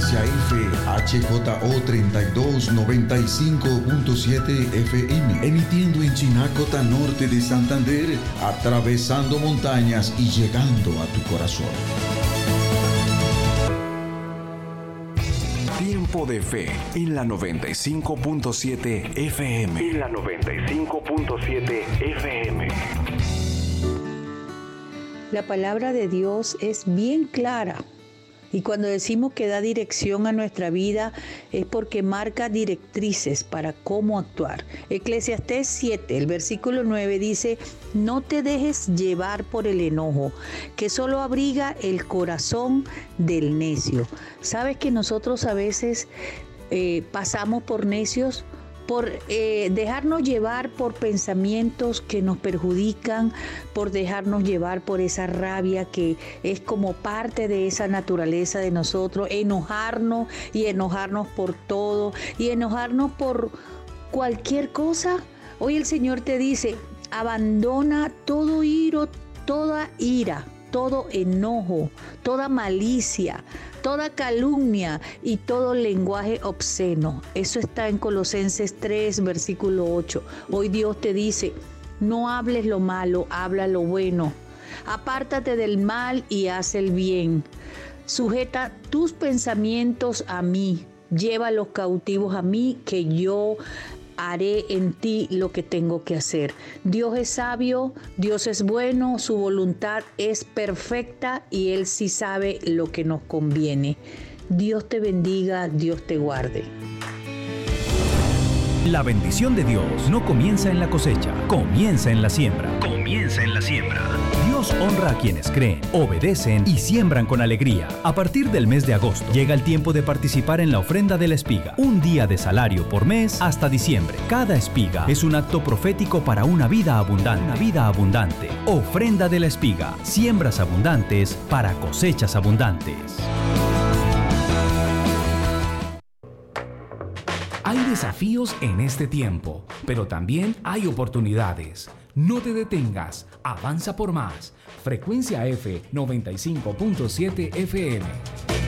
Frecuencia F, HJO 3295.7 FM, emitiendo en Chinacota, norte de Santander, atravesando montañas y llegando a tu corazón. Tiempo de Fe en la 95.7 FM. En la 95.7 FM. La palabra de Dios es bien clara. Y cuando decimos que da dirección a nuestra vida es porque marca directrices para cómo actuar. Eclesiastés 7, el versículo 9 dice: no te dejes llevar por el enojo, que solo abriga el corazón del necio. ¿Sabes que nosotros a veces pasamos por necios? Por dejarnos llevar por pensamientos que nos perjudican, por dejarnos llevar por esa rabia que es como parte de esa naturaleza de nosotros, enojarnos por todo y enojarnos por cualquier cosa. Hoy el Señor te dice: abandona todo toda ira, todo enojo, toda malicia, toda calumnia y todo lenguaje obsceno. Eso está en Colosenses 3, versículo 8. Hoy Dios te dice: no hables lo malo, habla lo bueno. Apártate del mal y haz el bien. Sujeta tus pensamientos a mí. Llévalos cautivos a mí, que yo haré en ti lo que tengo que hacer. Dios es sabio, Dios es bueno, su voluntad es perfecta y Él sí sabe lo que nos conviene. Dios te bendiga, Dios te guarde. La bendición de Dios no comienza en la cosecha, comienza en la siembra. Comienza en la siembra. Dios honra a quienes creen, obedecen y siembran con alegría. A partir del mes de agosto llega el tiempo de participar en la ofrenda de la espiga. Un día de salario por mes hasta diciembre. Cada espiga es un acto profético para una vida abundante. Una vida abundante. Ofrenda de la espiga. Siembras abundantes para cosechas abundantes. Hay desafíos en este tiempo, pero también hay oportunidades. No te detengas, avanza por más. Frecuencia F 95.7 FM.